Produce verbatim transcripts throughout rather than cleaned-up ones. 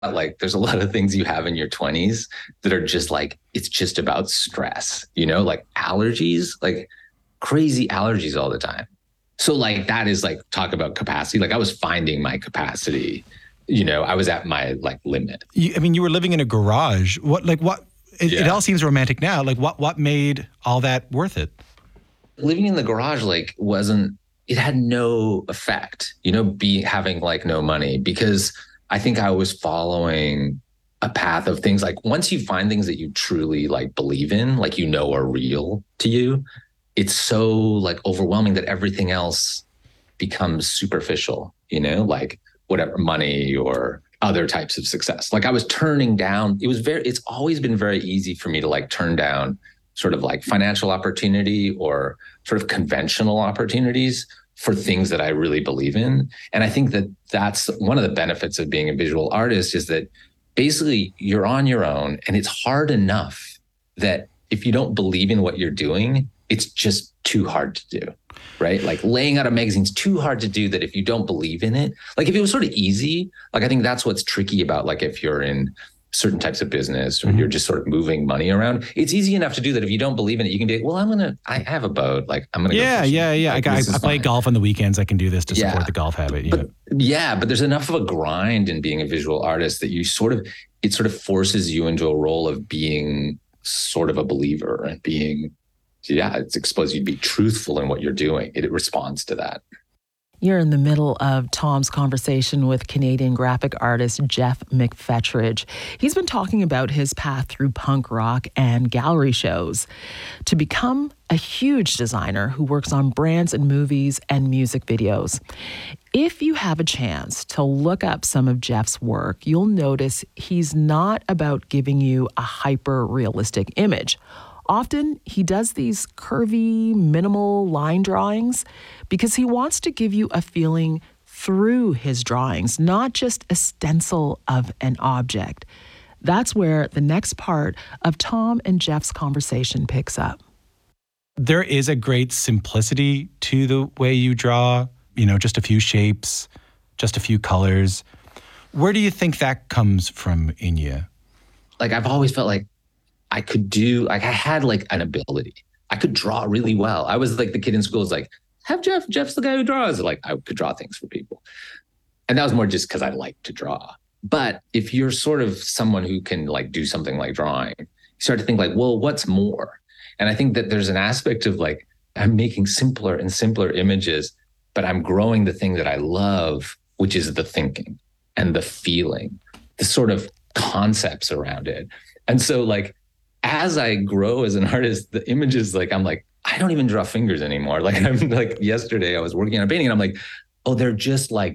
like there's a lot of things you have in your twenties that are just like, it's just about stress, you know, like allergies, like crazy allergies all the time. So like that is like, talk about capacity. Like I was finding my capacity, you know, I was at my like limit. You, I mean, you were living in a garage. What, like what, it, Yeah. it all seems romantic now. Like what, what made all that worth it? Living in the garage, like wasn't, it had no effect, you know, be having like no money, because I think I was following a path of things like once you find things that you truly like believe in, like, you know, are real to you, it's so like overwhelming that everything else becomes superficial, you know, like whatever, money or other types of success. Like I was turning down, it was very, it's always been very easy for me to like turn down sort of like financial opportunity or sort of conventional opportunities for things that I really believe in. And I think that that's one of the benefits of being a visual artist, is that basically you're on your own, and it's hard enough that if you don't believe in what you're doing, it's just too hard to do, right? Like laying out a magazine is too hard to do, that if you don't believe in it, like if it was sort of easy, like I think that's what's tricky about like if you're in certain types of business or mm-hmm. you're just sort of moving money around, it's easy enough to do that. If you don't believe in it, you can do, well, I'm going to, I have a boat. Like I'm going to yeah, go Yeah, yeah, like, I, I, I play fine. golf on the weekends. I can do this to support yeah. the golf habit. But, yeah, but there's enough of a grind in being a visual artist that you sort of, it sort of forces you into a role of being sort of a believer and being, yeah, it's exposed you to be truthful in what you're doing. It, it responds to that. You're in the middle of Tom's conversation with Canadian graphic artist Jeff McFetridge. He's been talking about his path through punk rock and gallery shows to become a huge designer who works on brands and movies and music videos. If you have a chance to look up some of Jeff's work, you'll notice he's not about giving you a hyper-realistic image. Often, he does these curvy, minimal line drawings because he wants to give you a feeling through his drawings, not just a stencil of an object. That's where the next part of Tom and Jeff's conversation picks up. There is a great simplicity to the way you draw, you know, just a few shapes, just a few colors. Where do you think that comes from in you? Like, I've always felt like I could do, like I had like an ability. I could draw really well. I was like the kid in school who's like, have Jeff, Jeff's the guy who draws. Like I could draw things for people. And that was more just because I like to draw. But if you're sort of someone who can like do something like drawing, you start to think like, well, what's more? And I think that there's an aspect of like, I'm making simpler and simpler images, but I'm growing the thing that I love, which is the thinking and the feeling, the sort of concepts around it. And so like, as I grow as an artist, the images, like, I'm like, I don't even draw fingers anymore. Like, I'm like, yesterday I was working on a painting and I'm like, oh, they're just like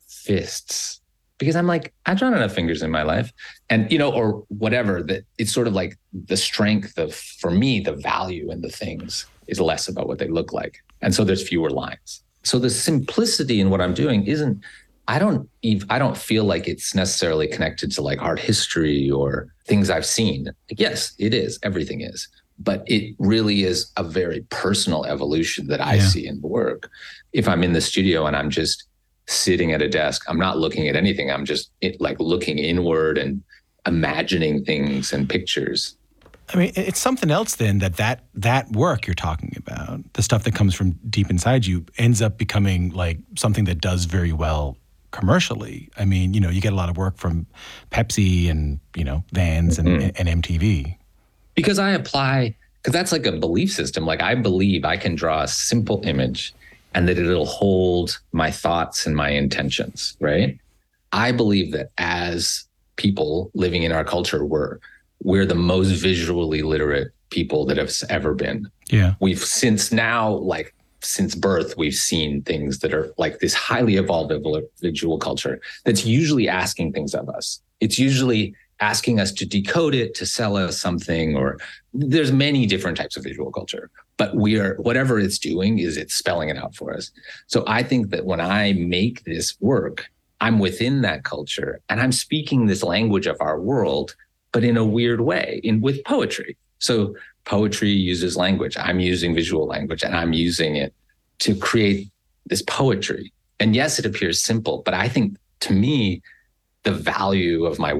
fists. Because I'm like, I've drawn enough fingers in my life. And, you know, or whatever, that it's sort of like the strength of, for me, the value in the things is less about what they look like. And so there's fewer lines. So the simplicity in what I'm doing isn't, I don't even, I don't feel like it's necessarily connected to like art history or things I've seen. Like, yes, it is. Everything is. But it really is a very personal evolution that I yeah. see in the work. If I'm in the studio and I'm just sitting at a desk, I'm not looking at anything. I'm just it, like looking inward and imagining things and pictures. I mean, it's something else then that, that that work you're talking about, the stuff that comes from deep inside you, ends up becoming like something that does very well commercially. I mean, you know, you get a lot of work from Pepsi and, you know, Vans and, mm-hmm. and M T V. Because I apply, because that's like a belief system. Like I believe I can draw a simple image and that it'll hold my thoughts and my intentions, right? I believe that as people living in our culture, we're, we're the most visually literate people that have ever been. Yeah. We've since now, like since birth, we've seen things that are like this highly evolved visual culture that's usually asking things of us. It's usually asking us to decode it, to sell us something, or there's many different types of visual culture, but we are, whatever it's doing is it's spelling it out for us. So I think that when I make this work, I'm within that culture and I'm speaking this language of our world, but in a weird way, in with poetry. So poetry uses language. I'm using visual language and I'm using it to create this poetry. And yes, it appears simple, but I think to me, the value of my